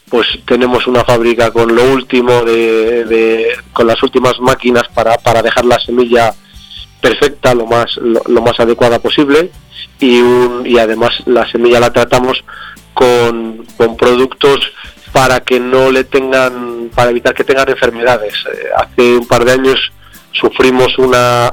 pues tenemos una fábrica con lo último con las últimas máquinas para dejar la semilla perfecta, lo más adecuada posible, y además la semilla la tratamos con productos para evitar que tengan enfermedades. Hace un par de años sufrimos una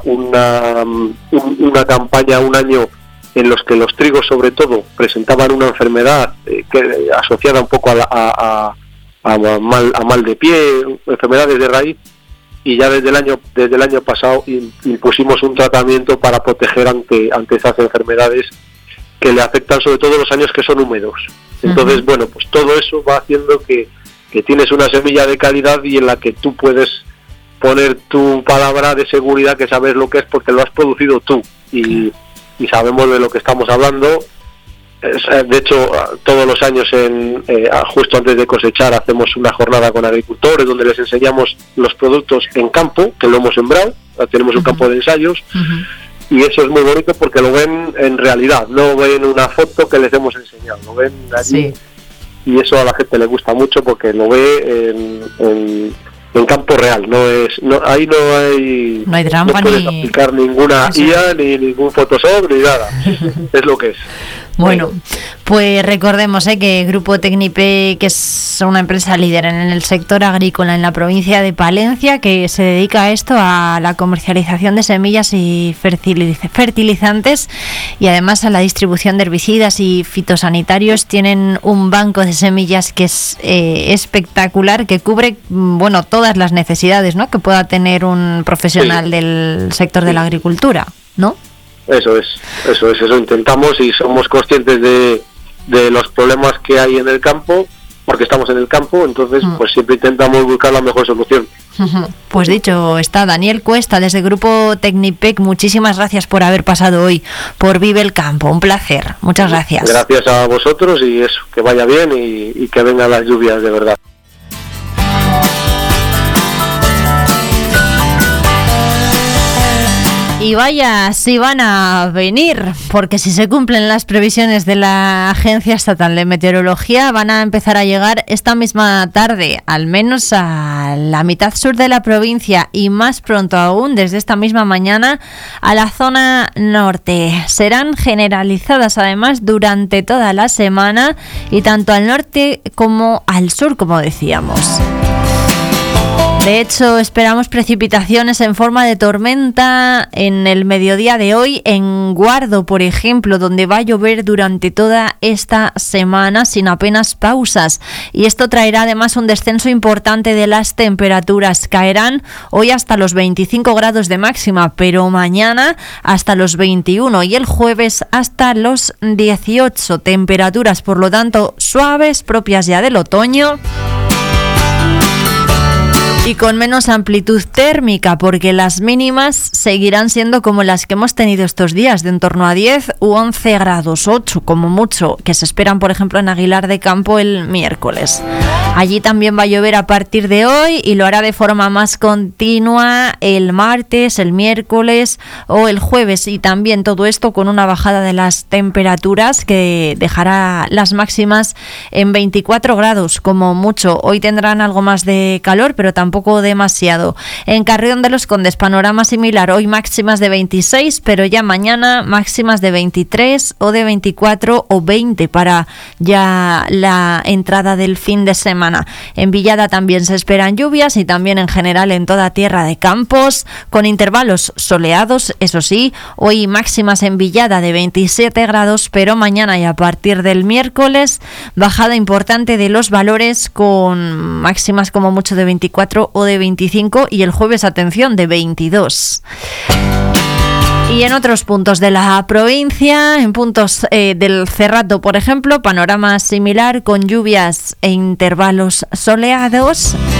campaña, un año en los que los trigos sobre todo presentaban una enfermedad asociada un poco a mal de pie, enfermedades de raíz, y ya desde el año pasado impusimos un tratamiento para proteger ante esas enfermedades que le afectan sobre todo los años que son húmedos. Entonces, bueno, pues todo eso va haciendo que tienes una semilla de calidad y en la que tú puedes poner tu palabra de seguridad, que sabes lo que es porque lo has producido tú y sabemos de lo que estamos hablando. De hecho, todos los años justo antes de cosechar hacemos una jornada con agricultores donde les enseñamos los productos en campo, que lo hemos sembrado, tenemos un campo de ensayos, y eso es muy bonito porque lo ven en realidad, no ven una foto que les hemos enseñado, lo ven allí, y eso a la gente le gusta mucho porque lo ve en campo real. Ahí no hay trampa, no puedes aplicar ninguna IA ni ningún Photoshop ni nada. Es lo que es. Bueno, pues recordemos que Grupo Tecnipec, que es una empresa líder en el sector agrícola en la provincia de Palencia, que se dedica a esto, a la comercialización de semillas y fertilizantes, y además a la distribución de herbicidas y fitosanitarios. Tienen un banco de semillas que es espectacular, que cubre todas las necesidades, ¿no?, que pueda tener un profesional del sector de la agricultura, ¿no? Eso intentamos, y somos conscientes de los problemas que hay en el campo, porque estamos en el campo, entonces pues siempre intentamos buscar la mejor solución. Pues dicho está. Daniel Cuesta, desde Grupo Tecnipec, muchísimas gracias por haber pasado hoy por Vive el Campo, un placer, muchas gracias. Gracias a vosotros, y eso, que vaya bien y que vengan las lluvias de verdad. Y vaya, si van a venir, porque si se cumplen las previsiones de la Agencia Estatal de Meteorología, van a empezar a llegar esta misma tarde, al menos a la mitad sur de la provincia, y más pronto aún, desde esta misma mañana, a la zona norte. Serán generalizadas además durante toda la semana, y tanto al norte como al sur, como decíamos. De hecho, esperamos precipitaciones en forma de tormenta en el mediodía de hoy en Guardo, por ejemplo, donde va a llover durante toda esta semana sin apenas pausas. Y esto traerá además un descenso importante de las temperaturas. Caerán hoy hasta los 25 grados de máxima, pero mañana hasta los 21 y el jueves hasta los 18. Temperaturas, por lo tanto, suaves, propias ya del otoño, y con menos amplitud térmica, porque las mínimas seguirán siendo como las que hemos tenido estos días, de en torno a 10 u 11 grados, 8 como mucho, que se esperan, por ejemplo, en Aguilar de Campo el miércoles. Allí también va a llover a partir de hoy, y lo hará de forma más continua el martes, el miércoles o el jueves, y también todo esto con una bajada de las temperaturas que dejará las máximas en 24 grados como mucho. Hoy tendrán algo más de calor, pero tampoco demasiado. En Carrión de los Condes, panorama similar, hoy máximas de 26, pero ya mañana máximas de 23 o de 24 o 20 para ya la entrada del fin de semana. En Villada también se esperan lluvias, y también en general en toda Tierra de Campos, con intervalos soleados, eso sí. Hoy máximas en Villada de 27 grados, pero mañana y a partir del miércoles bajada importante de los valores, con máximas como mucho de 24 o de 25, y el jueves, atención, de 22. Y en otros puntos de la provincia, en puntos del Cerrato, por ejemplo, panorama similar, con lluvias e intervalos soleados.